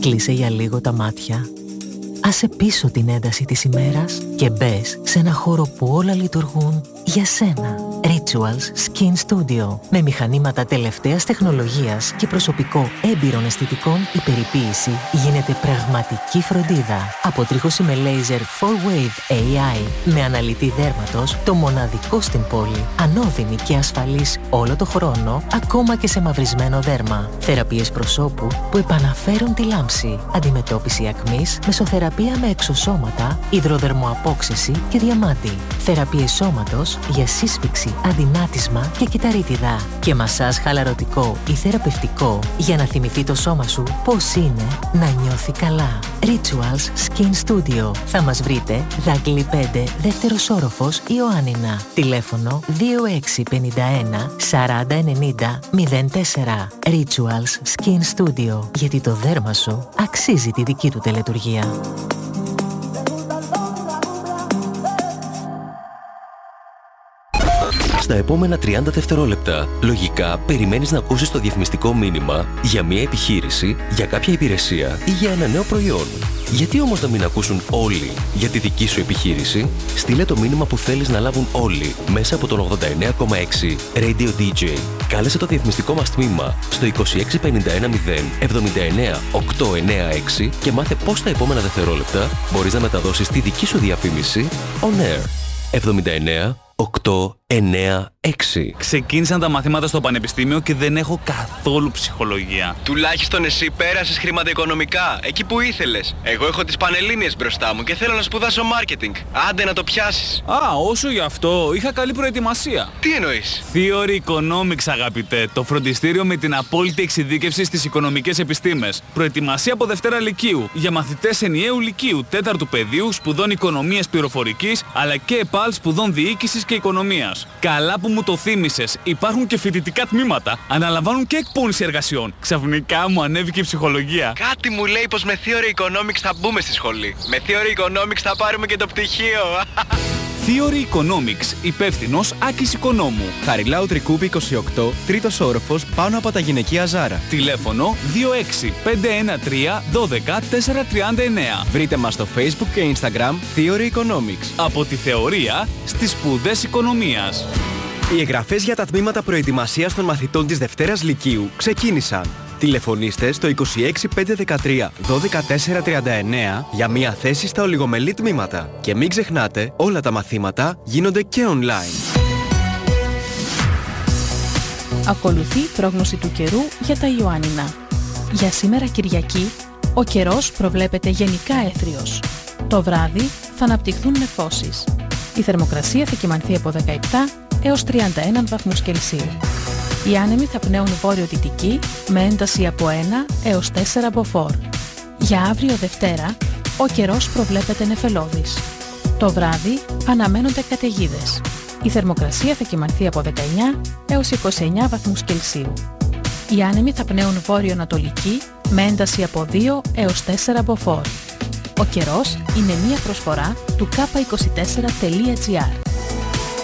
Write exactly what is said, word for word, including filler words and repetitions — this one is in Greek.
Κλείσε για λίγο τα μάτια. Άσε πίσω την ένταση της ημέρας και μπες σε ένα χώρο που όλα λειτουργούν για σένα. Rituals Skin Studio. Με μηχανήματα τελευταίας τεχνολογίας και προσωπικό έμπειρων αισθητικών, η περιποίηση γίνεται πραγματική φροντίδα. Αποτρίχωση με laser four wave έι άι με αναλυτή δέρματος, το μοναδικό στην πόλη. Ανώδυνη και ασφαλής όλο το χρόνο, ακόμα και σε μαυρισμένο δέρμα. Θεραπείες προσώπου που επαναφέρουν τη λάμψη. Αντιμετώπιση ακμής, μεσοθεραπεία με εξωσώματα, υδροδερμοαπόξεση και διαμάτι. Θεραπείες σώματος για σύσφυξη, αδυνάτισμα και κυταρίτιδα. Και μασάζ χαλαρωτικό ή θεραπευτικό για να θυμηθεί το σώμα σου πώς είναι να νιώθει καλά. Rituals Skin Studio. Θα μας βρείτε Δάκλη πέντε, δεύτερος όροφος, Ιωάννινα. Τηλέφωνο δύο έξι πέντε ένα σαράντα ενενήντα μηδέν τέσσερα. Rituals Skin Studio. Γιατί το δέρμα σου αξίζει τη δική του τελετουργία. Στα επόμενα τριάντα δευτερόλεπτα, λογικά περιμένεις να ακούσεις το διαφημιστικό μήνυμα για μια επιχείρηση, για κάποια υπηρεσία ή για ένα νέο προϊόν. Γιατί όμως να μην ακούσουν όλοι για τη δική σου επιχείρηση? Στείλε το μήνυμα που θέλεις να λάβουν όλοι μέσα από τον ογδόντα εννέα κόμμα έξι Radio ντι τζέι. Κάλεσε το διαφημιστικό μας τμήμα στο είκοσι έξι πενήντα ένα μηδέν εβδομήντα εννέα οκτακόσια ενενήντα έξι και μάθε πώς τα επόμενα δευτερόλεπτα μπορείς να μεταδώσεις τη δική σου διαφήμιση on air. εβδομήντα εννέα οκτακόσια ενενήντα έξι. Ξεκίνησαν τα μαθήματα στο πανεπιστήμιο και δεν έχω καθόλου ψυχολογία. Τουλάχιστον εσύ πέρασες χρηματοοικονομικά, εκεί που ήθελες. Εγώ έχω τις Πανελλήνιες μπροστά μου και θέλω να σπουδάσω marketing. Άντε να το πιάσεις. Α, όσο γι' αυτό, είχα καλή προετοιμασία. Τι εννοείς? Theory Economics, αγαπητέ. Το φροντιστήριο με την απόλυτη εξειδίκευση στις οικονομικές επιστήμες. Προετοιμασία από Δευτέρα Λυκείου. Για μαθητές ενιαίου Λυκείου, τέταρτου πεδίου, σπουδών οικονομίας πληροφορικής, αλλά και ΕΠΑΛ σπουδών διοίκησης και οικονομίας. Καλά που μου το θύμισες. Υπάρχουν και φοιτητικά τμήματα. Αναλαμβάνουν και εκπόνηση εργασιών. Ξαφνικά μου ανέβηκε η ψυχολογία. Κάτι μου λέει πως με Theory Economics θα μπούμε στη σχολή. Με Theory Economics θα πάρουμε και το πτυχίο. Theory Economics. Υπεύθυνος Άκης Οικονόμου. Χαριλάου Τρικούπη είκοσι οκτώ, τρίτος όροφος, πάνω από τα γυναικεία Ζάρα. Τηλέφωνο δύο έξι πέντε ένα τρία ένα δύο τέσσερα τρία εννέα. Βρείτε μας στο Facebook και Instagram Theory Economics. Από τη θεωρία στις σπουδές οικονομίας. Οι εγγραφές για τα τμήματα προετοιμασίας των μαθητών της Δευτέρας Λυκείου ξεκίνησαν. Τηλεφωνήστε στο είκοσι έξι πεντακόσια δεκατρία δώδεκα τετρακόσια τριάντα εννέα για μία θέση στα ολιγομελή τμήματα. Και μην ξεχνάτε, όλα τα μαθήματα γίνονται και online. Ακολουθεί πρόγνωση του καιρού για τα Ιωάννινα. Για σήμερα Κυριακή, ο καιρός προβλέπεται γενικά έθριος. Το βράδυ θα αναπτυχθούν νεφώσεις. Η θερμοκρασία θα κυμανθεί από δεκαεπτά έως τριάντα ένα βαθμούς Κελσίου. Οι άνεμοι θα πνέουν βόρειο-δυτική με ένταση από ένα έως τέσσερα μποφόρ. Για αύριο Δευτέρα, ο καιρός προβλέπεται νεφελώδης. Το βράδυ αναμένονται καταιγίδες. Η θερμοκρασία θα κυμανθεί από δεκαεννιά έως είκοσι εννέα βαθμούς Κελσίου. Οι άνεμοι θα πνέουν βόρειο-ανατολική με ένταση από δύο έως τέσσερα μποφόρ. Ο καιρός είναι μία προσφορά του κάπα είκοσι τέσσερα τελεία τζι άρ.